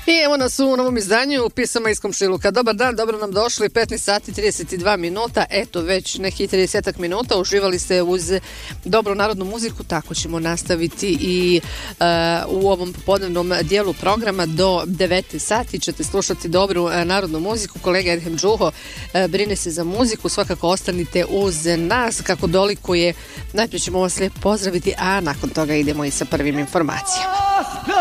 I evo nas u novom izdanju Pisama iz komšiluka. Dobar dan, dobro nam došli, 15 sati 32 minuta, eto već nekih 30 minuta uživali ste uz dobru narodnu muziku, tako ćemo nastaviti i u ovom popodnevnom dijelu programa do 9 sati ćete slušati dobru narodnu muziku. Kolega Edhem Džuho brine se za muziku, svakako ostanite uz nas kako dolikuje. Najprije ćemo vas lijepo pozdraviti, a nakon toga idemo i sa prvim informacijama.